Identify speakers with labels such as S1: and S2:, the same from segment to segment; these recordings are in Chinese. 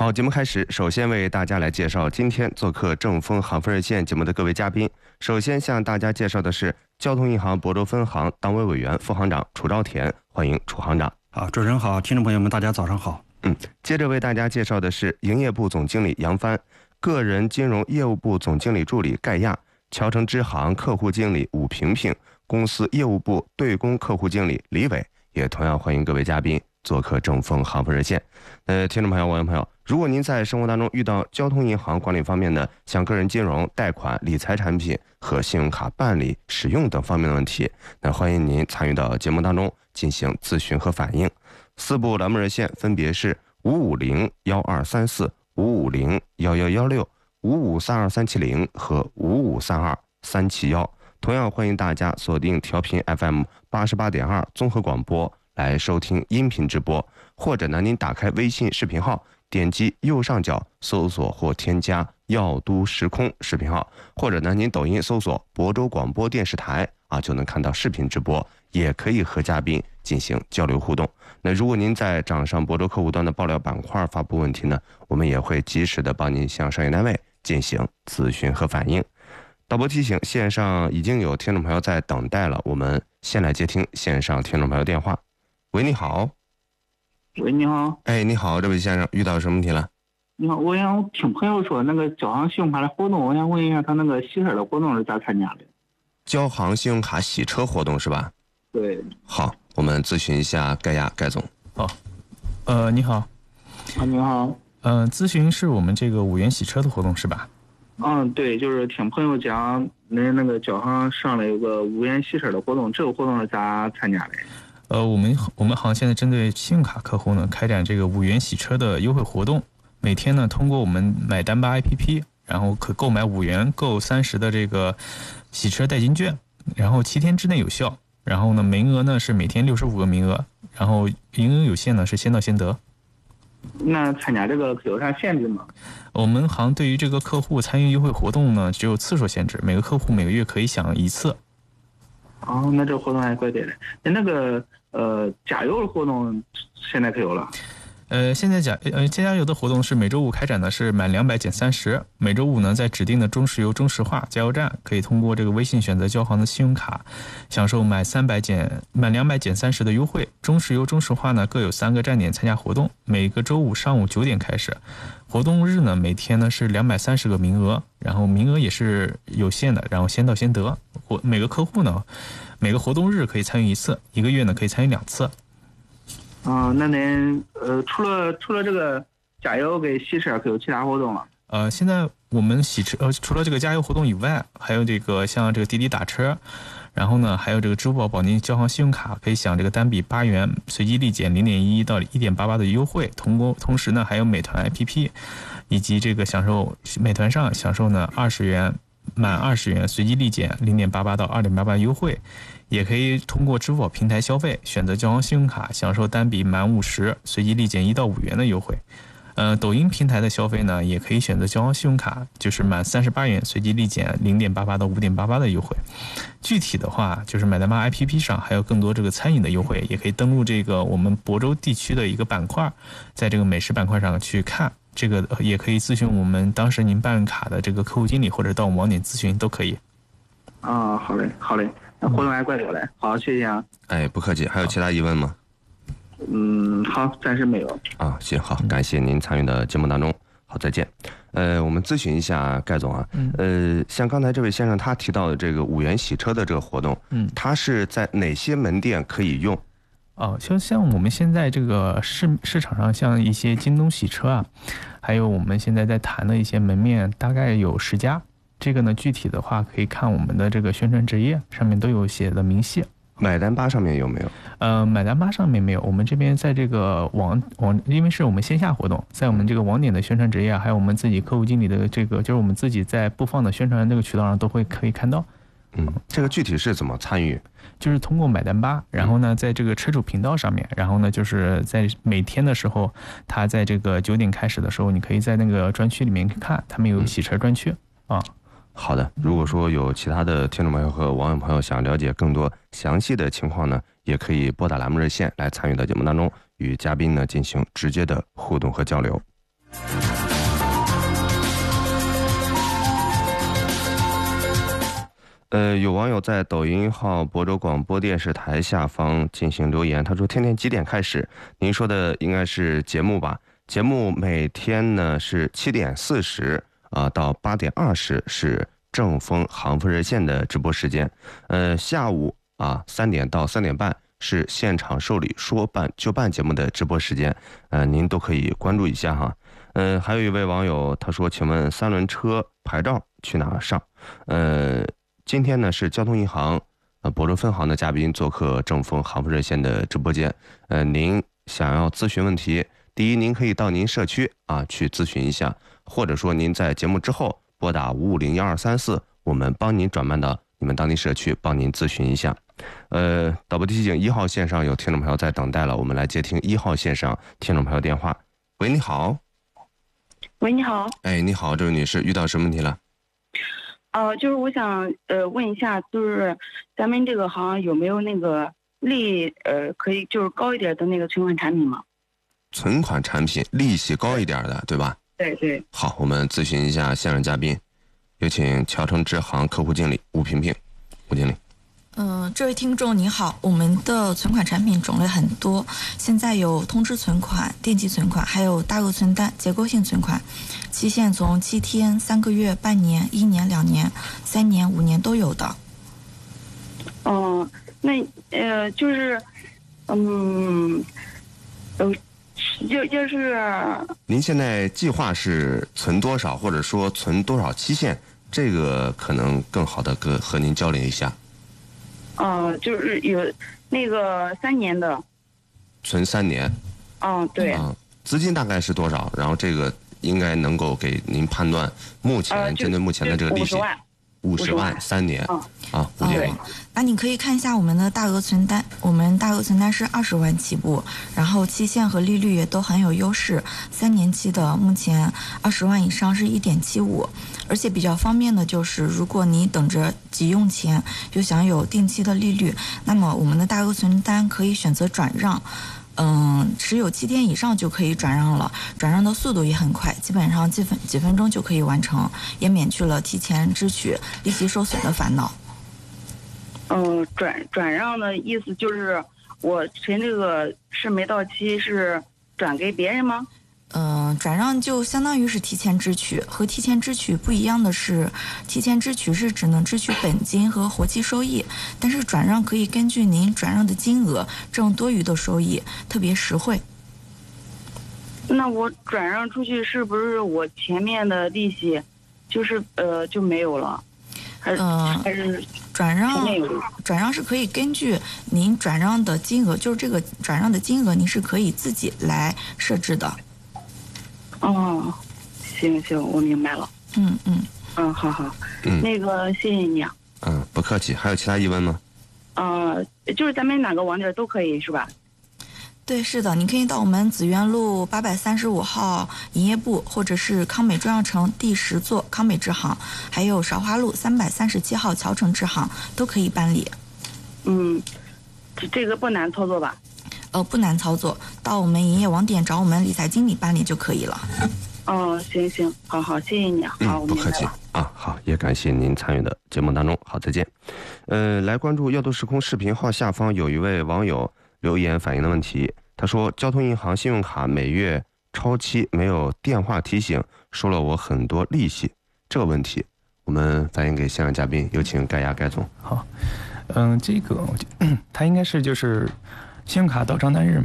S1: 好，节目开始，首先为大家来介绍今天做客正风航分热线节目的各位嘉宾。首先向大家介绍的是交通银行亳州分行党委委员、副行长楚昭田，欢迎楚行长。
S2: 好，主持人好，听众朋友们，大家早上好。
S1: 接着为大家介绍的是营业部总经理杨帆、个人金融业务部总经理助理盖亚、侨城支行客户经理武萍萍、公司业务部对公客户经理李伟，也同样欢迎各位嘉宾做客正风航分热线。听众朋友、网友朋友，如果您在生活当中遇到交通银行管理方面的像个人金融、贷款、理财产品和信用卡办理、使用等方面的问题，那欢迎您参与到节目当中进行咨询和反映。4部栏目热线分别是550-1234、550-1116、5532370和5532371。同样欢迎大家锁定调频 FM88.2 综合广播来收听音频直播，或者呢您打开微信视频号，点击右上角搜索或添加药都时空视频号，或者呢您抖音搜索亳州广播电视台就能看到视频直播，也可以和嘉宾进行交流互动。那如果您在掌上亳州客户端的爆料板块发布问题呢，我们也会及时的帮您向商业单位进行咨询和反映。导播提醒，线上已经有听众朋友在等待了，我们先来接听线上听众朋友电话。喂，你好。
S3: 喂，你好。
S1: 你好，这位先生，遇到什么问题了？
S3: 你好，我想听朋友说那个交行信用卡的活动，我想问一下他那个洗车的活动是咋参加的？
S1: 交行信用卡洗车活动是吧？
S3: 对。
S1: 好，我们咨询一下盖总。
S4: 好，你好。
S3: 你好。
S4: 咨询是我们这个5元洗车的活动是吧？
S3: 对，就是听朋友讲，那个交行上了有个5元洗车的活动，这个活动是咋参加的？
S4: 我们行现在针对信用卡客户呢，开展这个5元洗车的优惠活动。每天呢，通过我们买单吧 APP， 然后可购买5元购30的这个洗车代金券，然后7天之内有效。然后呢，名额呢是每天65个名额，然后名额有限呢是先到先得。
S3: 那参加这个有啥限制吗？
S4: 我们行对于这个客户参与优惠活动呢，只有次数限制，每个客户每个月可以享1次。
S3: 那这活动还怪对的。那个加油的活动现在可有了？
S4: 现在加油的活动是每周5开展的，是满200减30。每周5呢，在指定的中石油、中石化加油站，可以通过这个微信选择交行的信用卡，享受满200减30的优惠。中石油、中石化呢各有3个站点参加活动，每个周五上午9点开始。活动日呢，每天呢是230个名额，然后名额也是有限的，然后先到先得。每个客户呢，每个活动日可以参与1次，一个月呢可以参与2次。
S3: 那您除了这个加油给洗车，可有其他活动了？
S4: 现在我们洗车除了这个加油活动以外，还有这个像这个滴滴打车，然后呢还有这个支付宝绑定交行信用卡，可以享这个单笔8元随机立减0.11到1.88的优惠。同时呢还有美团 APP， 以及这个美团上享受呢满20元随机立减0.88到2.88优惠。也可以通过支付宝平台消费，选择交行信用卡，享受单笔满50随机立减1到5元的优惠。抖音平台的消费呢，也可以选择交行信用卡，就是满38元随机立减0.88到5.88的优惠。具体的话，就是买单吧 APP 上还有更多这个餐饮的优惠，也可以登录这个我们亳州地区的一个板块，在这个美食板块上去看。这个也可以咨询我们当时您办卡的这个客户经理，或者到我们网点咨询都可以。
S3: 好嘞。活动还怪多嘞，好，谢谢啊。
S1: 不客气，还有其他疑问吗？
S3: 好，暂时没有。
S1: 行，好，感谢您参与的节目当中，好，再见。我们咨询一下盖总啊，像刚才这位先生他提到的这个5元洗车的这个活动，他是在哪些门店可以用？
S4: 就像我们现在这个市场上，像一些京东洗车还有我们现在在谈的一些门面，大概有10家。这个呢，具体的话可以看我们的这个宣传纸页上面都有写的明细。
S1: 买单吧上面有没有？
S4: 买单吧上面没有。我们这边在这个因为是我们线下活动，在我们这个网点的宣传纸页，还有我们自己客户经理的这个，就是我们自己在播放的宣传这个渠道上都可以看到。
S1: 这个具体是怎么参与？
S4: 就是通过买单吧，然后呢，在这个车主频道上面，然后呢，就是在每天的时候，他在这个9点开始的时候，你可以在那个专区里面看，他们有洗车专区
S1: 好的，如果说有其他的听众朋友和网友朋友想了解更多详细的情况呢，也可以拨打栏目热线来参与到节目当中，与嘉宾呢进行直接的互动和交流。 有网友在抖音号亳州广播电视台下方进行留言，他说：“天天几点开始？您说的应该是节目吧？节目每天呢是7点40到8点20是正风航风热线的直播时间，下午3点到3点半是现场受理说办就办节目的直播时间，您都可以关注一下哈。还有一位网友他说，请问3轮车牌照去哪上？今天呢是交通银行亳州分行的嘉宾做客正风航风热线的直播间，您想要咨询问题，第一您可以到您社区去咨询一下，或者说您在节目之后拨打5501234，我们帮您转办到你们当地社区，帮您咨询一下。导播提醒1号线上有听众朋友在等待了，我们来接听1号线上听众朋友电话。喂，你好。
S5: 喂，你好。
S1: 哎，你好，这位女士，遇到什么问题了？
S5: 就是我想问一下，就是咱们这个行有没有那个可以就是高一点的那个存款产品吗？
S1: 存款产品利息高一点的，对吧？
S5: 对对。
S1: 好，我们咨询一下现任嘉宾，有请侨城支行客户经理吴萍萍。吴经理。
S6: 这位听众您好，我们的存款产品种类很多，现在有通知存款、定期存款，还有大额存单、结构性存款，期限从7天、3个月、半年、1年、2年、3年、5年都有的。
S5: 那就是就是
S1: 您现在计划是存多少，或者说存多少期限？这个可能更好的和您交流一下。
S5: 就是有那个3年的，
S1: 存3年。
S5: 对。
S1: 资金大概是多少？然后这个应该能够给您判断目前针对目前的这个利息。50万3年。吴经理。
S6: 那你可以看一下我们的大额存单，我们大额存单是20万起步，然后期限和利率也都很有优势，3年期的目前20万以上是1.75%，而且比较方便的就是，如果你等着急用钱又想有定期的利率，那么我们的大额存单可以选择转让。持有7天以上就可以转让了，转让的速度也很快，基本上几分钟就可以完成，也免去了提前支取利息受损的烦恼。
S5: 转让的意思就是我存这个是没到期，是转给别人吗？
S6: 转让就相当于是提前支取，和提前支取不一样的是，提前支取是只能支取本金和活期收益，但是转让可以根据您转让的金额挣多余的收益，特别实惠。
S5: 那我转让出去是不是我前面的利息就是就没有了？还是
S6: 转让是可以根据您转让的金额，就是这个转让的金额，您是可以自己来设置的。
S5: 行，我明白了。好。那个谢谢你啊。
S1: 不客气。还有其他疑问吗？
S5: 就是咱们哪个网点都可以是吧？
S6: 对，是的，你可以到我们紫园路835号营业部，或者是康美中药城第10座康美支行，还有韶华路337号侨城支行都可以办理。
S5: 这个不难操作吧？
S6: 不难操作，到我们营业网点找我们理财经理办理就可以了。
S5: 行，好，谢谢你啊。好，
S1: 不客气好，也感谢您参与的节目当中。好，再见。来关注耀都时空视频号下方有一位网友留言反映的问题，他说交通银行信用卡每月超期没有电话提醒，收了我很多利息，这个问题我们反映给现场嘉宾，有请盖亚盖总。
S4: 好，这个他应该是就是信用卡到账单日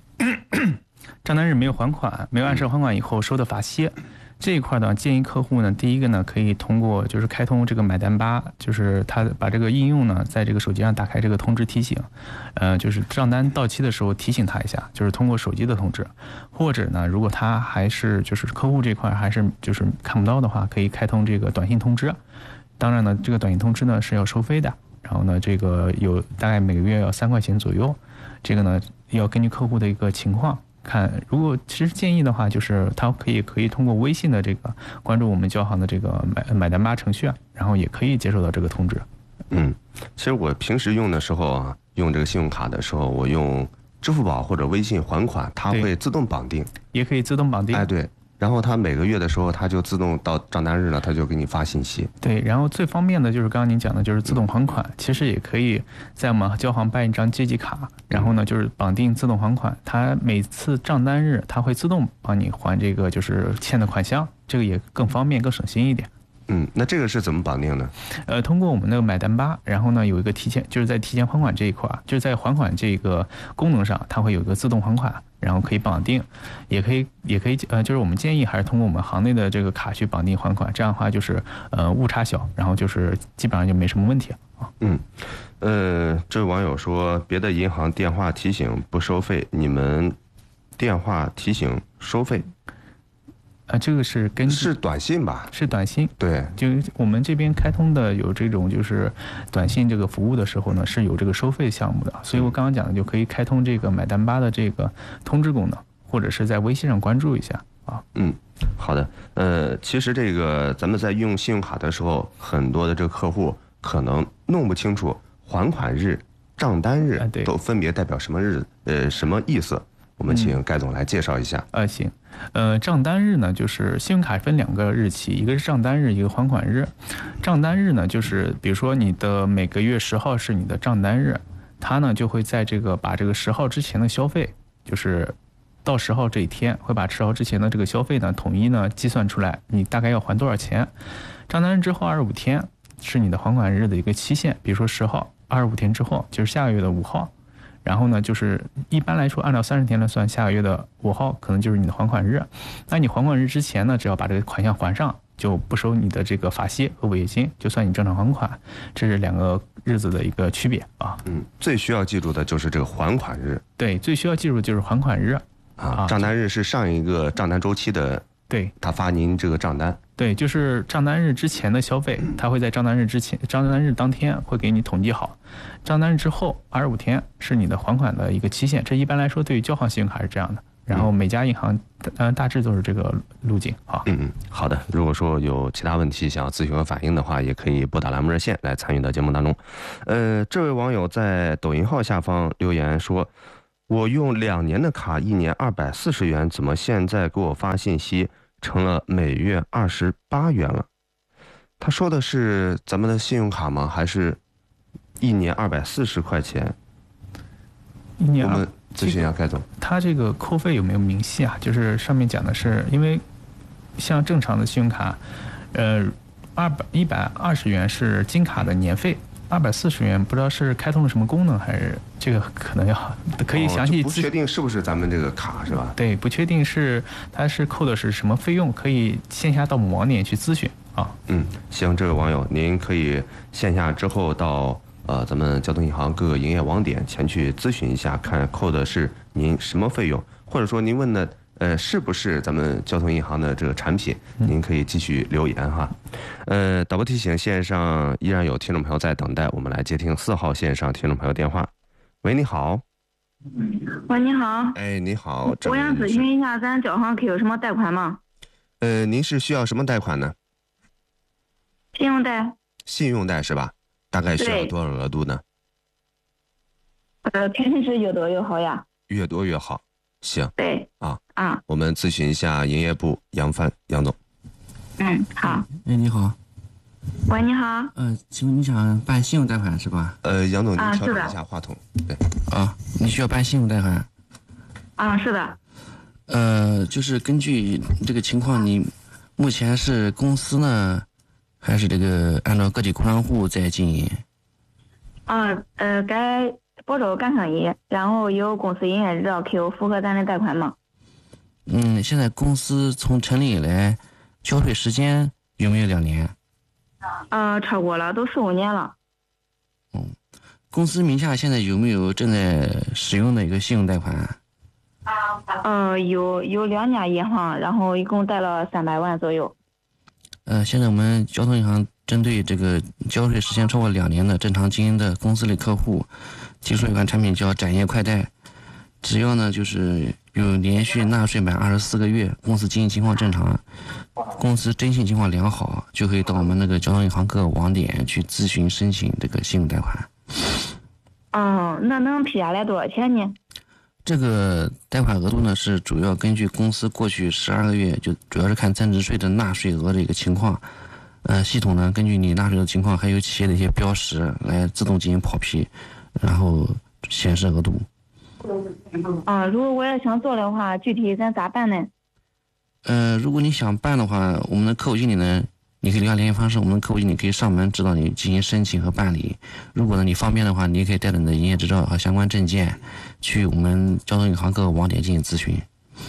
S4: 没有还款，没有按时还款以后收的罚息。这一块呢，建议客户呢，第一个呢，可以通过就是开通这个买单吧，就是他把这个应用呢，在这个手机上打开这个通知提醒，就是账单到期的时候提醒他一下，就是通过手机的通知，或者呢，如果他还是就是客户这块还是就是看不到的话，可以开通这个短信通知。当然呢，这个短信通知呢是要收费的，然后呢，这个有大概每个月要3块钱左右，这个呢要根据客户的一个情况。看，如果其实建议的话，就是他可以通过微信的这个关注我们交行的这个买单吧程序，然后也可以接收到这个通知。
S1: 其实我平时用的时候用这个信用卡的时候，我用支付宝或者微信还款，它会自动绑定，
S4: 也可以自动绑定。
S1: 对， 然后它每个月的时候，它就自动到账单日呢，它就给你发信息。
S4: 对，然后最方便的就是刚刚您讲的，就是自动还款。其实也可以在我们交行办一张借记卡，然后呢就是绑定自动还款，它每次账单日它会自动帮你还这个就是欠的款项，这个也更方便更省心一点。
S1: 那这个是怎么绑定呢？
S4: 通过我们那个买单吧，然后呢有一个就是在提前还款这一块，就是在还款这个功能上，它会有一个自动还款，然后可以绑定，也可以就是我们建议还是通过我们行内的这个卡去绑定还款，这样的话就是误差小，然后就是基本上就没什么问题啊。
S1: 这位网友说，别的银行电话提醒不收费，你们电话提醒收费？
S4: 这个是
S1: 是短信吧？
S4: 是短信，
S1: 对，
S4: 就我们这边开通的有这种就是短信这个服务的时候呢，是有这个收费项目的，所以我刚刚讲的就可以开通这个买单吧的这个通知功能，或者是在微信上关注一下啊。
S1: 好的。其实这个咱们在用信用卡的时候，很多的这个客户可能弄不清楚还款日、账单日都分别代表什么什么意思。我们请盖总来介绍一下。
S4: 行。账单日呢，就是信用卡分2个日期，一个是账单日，一个还款日。账单日呢，就是比如说你的每个月10号是你的账单日，它呢就会在这个把这个10号之前的消费，就是到10号这一天，会把10号之前的这个消费呢统一呢计算出来，你大概要还多少钱。账单日之后25天是你的还款日的一个期限，比如说10号，25天之后就是下个月的5号。然后呢，就是一般来说按照30天来算，下个月的5号可能就是你的还款日。那你还款日之前呢，只要把这个款项还上，就不收你的这个法息和违约金，就算你正常还款。这是2个日子的一个区别啊。
S1: 最需要记住的就是这个还款日。
S4: 对，最需要记住的就是还款日
S1: 账单日是上一个账单周期的，
S4: 对，
S1: 他发您这个账单。
S4: 对，就是账单日之前的消费，他会在账单日当天会给你统计好，账单日之后25天是你的还款的一个期限。这一般来说对于交行信用卡是这样的，然后每家银行大致都是这个路径啊。
S1: 好的。如果说有其他问题想要咨询和反映的话，也可以拨打栏目热线来参与到节目当中。这位网友在抖音号下方留言说，我用2年的卡，1年240元，怎么现在给我发信息成了每月28元了？他说的是咱们的信用卡吗？还是1年240块钱？
S4: 我
S1: 们咨询一下盖总，
S4: 他这个扣费有没有明细啊？就是上面讲的是，因为像正常的信用卡120元是金卡的年费，240元不知道是开通了什么功能，还是这个可能可以详细。
S1: 不确定是不是咱们这个卡是吧？
S4: 对，不确定是它是扣的是什么费用，可以线下到我们网点去咨询啊。
S1: 行，这位网友，您可以线下之后到咱们交通银行各个营业网点前去咨询一下，看扣的是您什么费用，或者说您问的是不是咱们交通银行的这个产品，您可以继续留言哈。导播提醒，线上依然有听众朋友在等待，我们来接听4号线上听众朋友电话。喂，你好。
S7: 喂，你好。
S1: 你好。
S7: 我想咨询一下，咱交行可以有什么贷款吗？
S1: 您是需要什么贷款呢？
S7: 信用贷。
S1: 信用贷是吧？大概需要多少额度呢？
S7: 肯定是越多越好呀。
S1: 越多越好。行。
S7: 对。
S1: 我们咨询一下营业部杨帆杨总。
S7: 好。
S2: 你好。
S7: 喂，你好。
S2: 请问你想办信用贷款是吧？
S1: 杨总，您调整一下话筒。对。
S2: 你需要办信用贷款。
S7: 是的。
S2: 就是根据这个情况，你目前是公司呢，还是这个按照个体工商户在经营？
S7: 该保州干生意，然后有公司营业执照，可以符合咱的贷款吗？
S2: 现在公司从成立以来，交税时间有没有2年？
S7: 超过了，都15年了。
S2: 公司名下现在有没有正在使用的一个信用贷款？
S7: 有2家银行，然后一共贷了300万左右。
S2: 现在我们交通银行针对这个交税时间超过2年的正常经营的公司类客户，提出一款产品叫展业快贷。只要呢就是有连续纳税满24个月，公司经营情况正常，公司征信情况良好，就可以到我们那个交通银行各个网点去咨询申请这个信用贷款。
S7: 那能批下来多少钱呢？
S2: 这个贷款额度呢是主要根据公司过去12个月，就主要是看增值税的纳税额的一个情况。系统呢根据你纳税的情况，还有企业的一些标识来自动进行跑批，然后显示额度。
S7: 如果我也想做的话，具体咱咋办呢？
S2: 如果你想办的话，我们的客户经理呢，你可以留下联系方式，我们的客户经理可以上门指导你进行申请和办理。如果呢你方便的话，你也可以带着你的营业执照和相关证件，去我们交通银行各个网点进行咨询。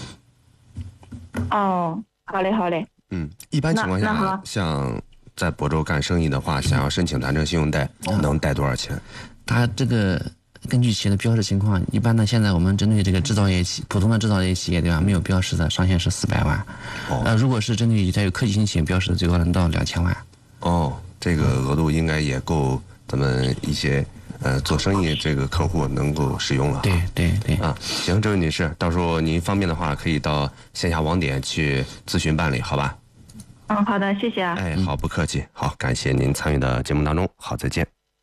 S7: 哦，好嘞，好嘞。
S1: 一般情况下，
S7: 那好，
S1: 像在亳州干生意的话，想要申请咱这信用贷，能贷多少钱？
S2: 它这个根据企业的标识情况，一般呢，现在我们针对这个制造业普通的制造业企业，对吧？没有标识的，上限是400万。如果是针对带有科技型企业标识的，最高能到2000万。
S1: 这个额度应该也够咱们一些做生意这个客户能够使用了。
S2: 对
S1: 行，这位女士，到时候您方便的话，可以到线下网点去咨询办理，好吧？
S7: 好的，谢谢啊。
S1: 好，不客气。好，感谢您参与的节目当中。好，再见。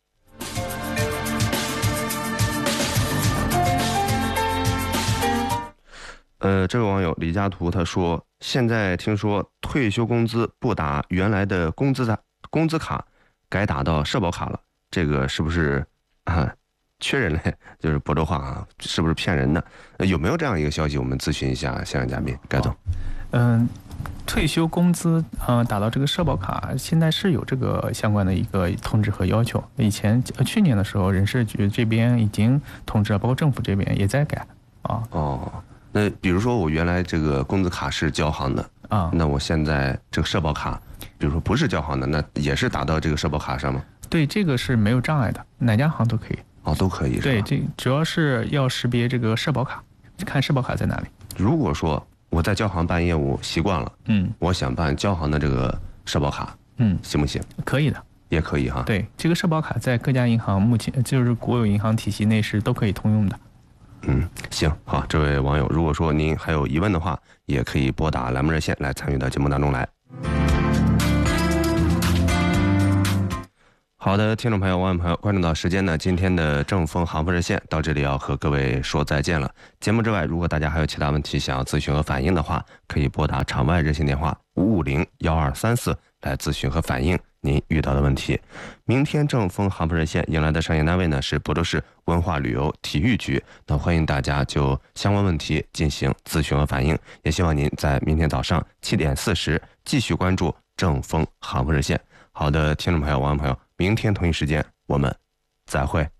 S1: 这位网友李家图他说，现在听说退休工资不打原来的工资卡，改打到社保卡了，这个是不是缺人嘞？就是亳州话啊，是不是骗人的？有没有这样一个消息？我们咨询一下现场嘉宾盖总。
S4: 退休工资打到这个社保卡，现在是有这个相关的一个通知和要求。以前去年的时候，人事局这边已经通知了，包括政府这边也在改啊。
S1: 那比如说我原来这个工资卡是交行的那我现在这个社保卡，比如说不是交行的，那也是打到这个社保卡上吗？
S4: 对，这个是没有障碍的，哪家行都可以。
S1: 都可以是吧？
S4: 对，这主要是要识别这个社保卡，看社保卡在哪里。
S1: 如果说我在交行办业务习惯了，我想办交行的这个社保卡，行不行？
S4: 可以的，
S1: 也可以哈。
S4: 对，这个社保卡在各家银行目前就是国有银行体系内是都可以通用的。
S1: 行，好，这位网友，如果说您还有疑问的话，也可以拨打栏目热线来参与到节目当中来。好的，听众朋友、网友朋友，关注到时间呢，今天的正风航风热线到这里要和各位说再见了。节目之外，如果大家还有其他问题想要咨询和反映的话，可以拨打场外热线电话550-1234来咨询和反映您遇到的问题。明天正风航风热线迎来的商业单位呢是亳州市文化旅游体育局，那欢迎大家就相关问题进行咨询和反映，也希望您在明天早上7点40继续关注正风航风热线。好的，听众朋友、网友朋友，明天同一时间我们再会。